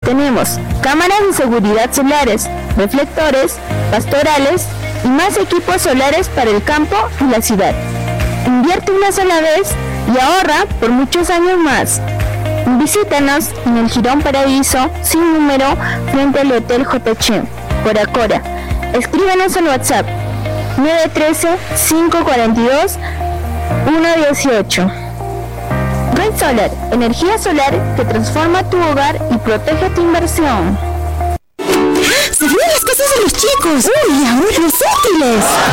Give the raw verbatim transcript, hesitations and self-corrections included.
Tenemos cámaras de seguridad solares, reflectores, pastorales y más equipos solares para el campo y la ciudad. Invierte una sola vez y ahorra por muchos años más. Visítanos en el Jirón Paraíso, sin número, frente al Hotel J H, por Acora. Escríbanos al WhatsApp nueve uno tres, cinco cuatro dos, uno uno ocho. Red Solar, energía solar que transforma tu hogar y protege tu inversión. ¡Se vienen las cosas de los chicos! ¡Uy, ahorros útiles!